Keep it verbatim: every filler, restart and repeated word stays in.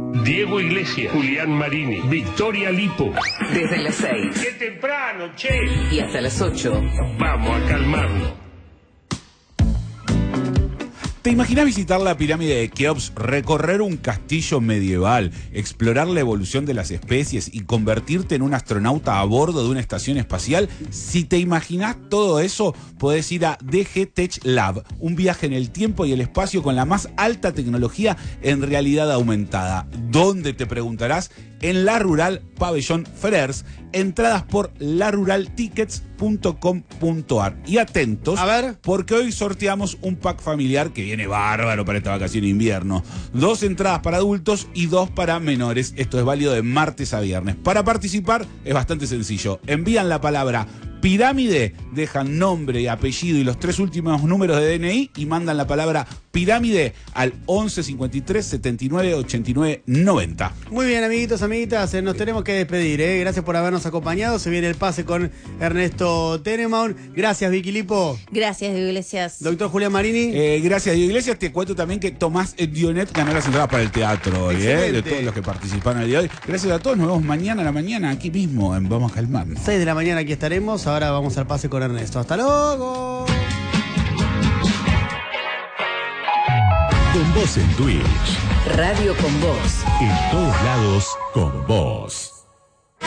Diego Iglesias, Julián Marini, Victoria Lipo. Desde las seis. ¡Qué temprano, che! Y hasta las ocho. Vamos a calmarnos. ¿Te imaginas visitar la pirámide de Keops, recorrer un castillo medieval, explorar la evolución de las especies y convertirte en un astronauta a bordo de una estación espacial? Si te imaginas todo eso, podés ir a D G Tech Lab, un viaje en el tiempo y el espacio con la más alta tecnología en realidad aumentada. ¿Dónde, te preguntarás? En La Rural Pabellón Ferrers, entradas por la rural tickets punto com punto ar. Y atentos, a ver, porque hoy sorteamos un pack familiar que viene bárbaro para esta vacación de invierno. Dos entradas para adultos y dos para menores. Esto es válido de martes a viernes. Para participar es bastante sencillo. Envían la palabra pirámide, dejan nombre y apellido y los tres últimos números de D N I y mandan la palabra pirámide al once cincuenta y tres setenta y nueve ochenta y nueve noventa. Muy bien, amiguitos, amiguitas, eh, nos tenemos que despedir, ¿eh? Gracias por habernos acompañado. Se viene el pase con Ernesto Tenenbaum. Gracias, Vicky Lipo. Gracias, Diego Iglesias. Doctor Julián Marini. Eh, gracias, Diego Iglesias. Te cuento también que Tomás Dionet ganó las entradas para el teatro hoy, ¿eh? De todos los que participaron el día de hoy. Gracias a todos. Nos vemos mañana a la mañana aquí mismo en Vamos a Calmarnos. seis de la mañana aquí estaremos. Ahora vamos al pase con Ernesto. ¡Hasta luego! Con vos en Twitch. Radio con vos. En todos lados, con vos.